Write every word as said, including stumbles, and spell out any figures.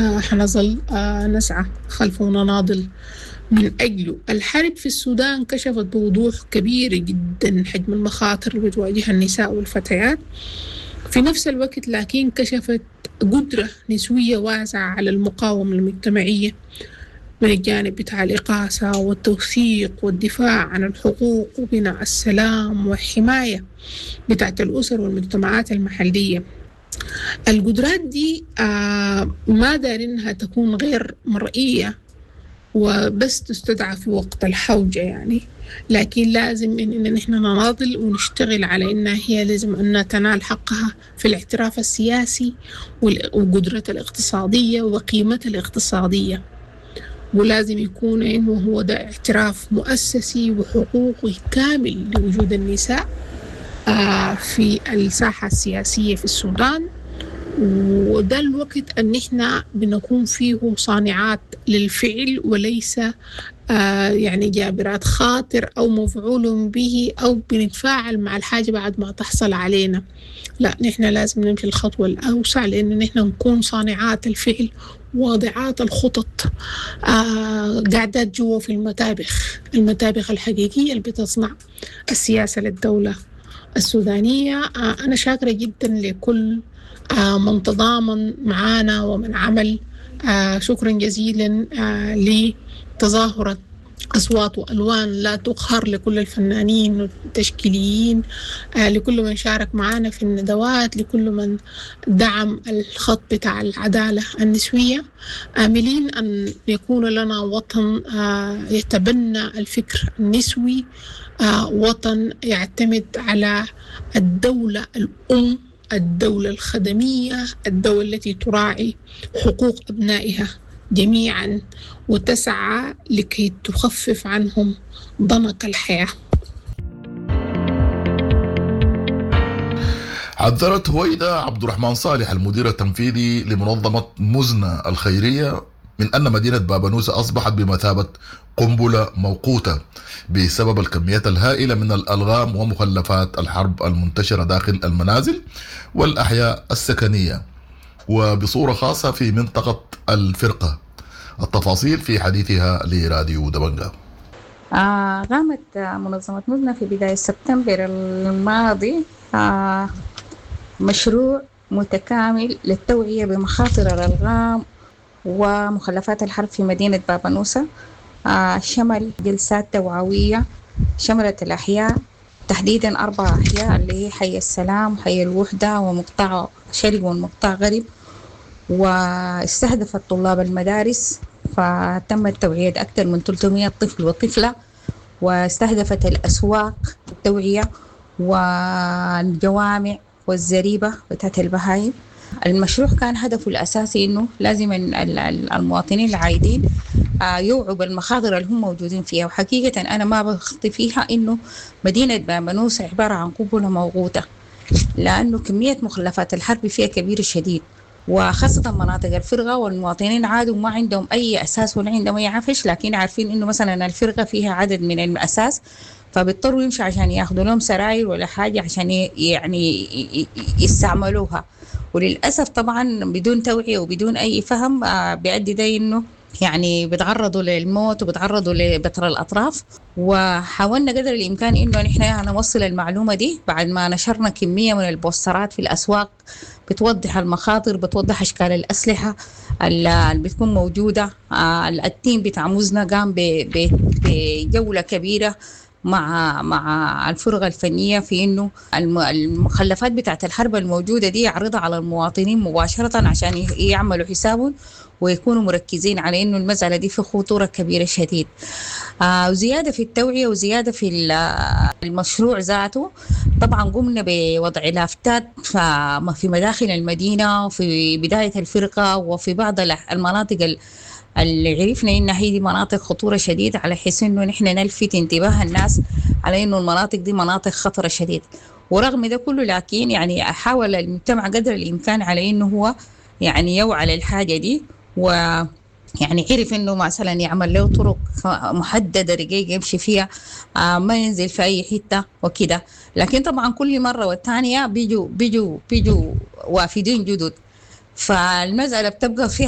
آه، حنظل آه، نسعى خلفه ونناضل من أجله. الحرب في السودان كشفت بوضوح كبير جدا حجم المخاطر اللي بتواجهها النساء والفتيات، في نفس الوقت لكن كشفت قدرة نسوية واسعة على المقاومة المجتمعية من الجانب بتاع الإقاسة والتوثيق والدفاع عن الحقوق وبناء السلام والحماية بتاعت الأسر والمجتمعات المحلية. القدرات دي آه ما دارينها تكون غير مرئية وبس تستدعى في وقت الحوجة يعني، لكن لازم إننا نحن نناضل ونشتغل على إنها هي لازم أن تنال حقها في الاعتراف السياسي والقدرة الاقتصادية وقيمتها الاقتصادية، ولازم يكون إنه هو ده اعتراف مؤسسي وحقوقي كامل لوجود النساء آه في الساحة السياسية في السودان. وده الوقت أن إحنا بنكون فيه صانعات للفعل وليس آه يعني جابرات خاطر أو مفعول به أو بنتفاعل مع الحاجة بعد ما تحصل علينا. لا، نحن لازم نمشي الخطوة الأوسع لأن نحن نكون صانعات الفعل، واضعات الخطط، آه قاعدات جوا في المتابخ المتابخ الحقيقية اللي بتصنع السياسة للدولة السودانية. آه أنا شاكرة جدا لكل آه من تضامن معنا ومن عمل. آه شكرا جزيلا آه لتظاهرة أصوات وألوان لا تقهر لكل الفنانين والتشكيليين، آه لكل من شارك معنا في الندوات، لكل من دعم الخط بتاع العدالة النسوية. آملين أن يكون لنا وطن آه يتبنى الفكر النسوي، آه وطن يعتمد على الدولة الأم، الدولة الخدمية، الدولة التي تراعي حقوق أبنائها جميعا وتسعى لكي تخفف عنهم ضنك الحياة. حذرت هويدا عبد الرحمن صالح المدير التنفيذي لمنظمة مزنة الخيرية من أن مدينة بابانوسة أصبحت بمثابة قنبلة موقوتة بسبب الكميات الهائلة من الألغام ومخلفات الحرب المنتشرة داخل المنازل والأحياء السكنية وبصورة خاصة في منطقة الفرقة. التفاصيل في حديثها لراديو دبنجة. آه قامت منظمة مزنة في بداية سبتمبر الماضي آه مشروع متكامل للتوعية بمخاطر الألغام ومخلفات الحرب في مدينة بابانوسة. آه شمل جلسات توعوية شملت الأحياء، تحديدا أربع أحياء اللي هي حي السلام، حي الوحدة، ومقطع شرق ومقطع غرب، واستهدفت طلاب المدارس فتم التوعية أكثر من ثلاثمئة طفل وطفلة، واستهدفت الأسواق التوعية والجوامع والزريبة بتاعت البهايم. المشروع كان هدفه الأساسي إنه لازم المواطنين العايدين يوعوا بالمخاطر اللي هم موجودين فيها. وحقيقة أنا ما بخطي فيها إنه مدينة بابانوسة عبارة عن قنبلة موقوتة، لأنه كمية مخلفات الحرب فيها كبيرة شديد، وخاصة مناطق الفرقة، والمواطنين عادوا ما عندهم أي أساس ولا عندهم أي عفش، لكن عارفين إنه مثلا الفرقة فيها عدد من الأساس، فبيضطروا يمشوا عشان ياخدوا لهم سراير ولا حاجة عشان يعني يستعملوها. وللأسف طبعا بدون توعية وبدون أي فهم بيؤدي ده إنه يعني بتعرضوا للموت وبتعرضوا لبتر الأطراف. وحاولنا قدر الإمكان إنه نحن نوصل المعلومة دي بعد ما نشرنا كمية من البوسترات في الأسواق بتوضح المخاطر، بتوضح أشكال الأسلحة اللي بتكون موجودة. التيم بتاع مزنة قام بجولة كبيرة مع مع الفرقة الفنية في إنه المخلفات بتاعت الحرب الموجودة دي يعرضها على المواطنين مباشرة عشان يعملوا حسابهم ويكونوا مركزين على إنه المسألة دي في خطورة كبيرة شديد. آه وزيادة في التوعية وزيادة في المشروع ذاته، طبعا قمنا بوضع لافتات في مداخل المدينة وفي بداية الفرقة وفي بعض المناطق اللي عرفنا إنها هي دي مناطق خطورة شديد، على حيث إنه نحن نلفت انتباه الناس على إنه المناطق دي مناطق خطرة شديد. ورغم ده كله لكن يعني حاول المجتمع قدر الإمكان على إنه هو يعني يوعى للحاجة دي، ويعني عرف إنه مثلا يعمل له طرق محددة رقيقة يمشي فيها، آه ما ينزل في أي حتة وكده. لكن طبعا كل مرة والتانية بيجوا بيجوا بيجوا وافدين جدد، فالمسألة بتبقى فيها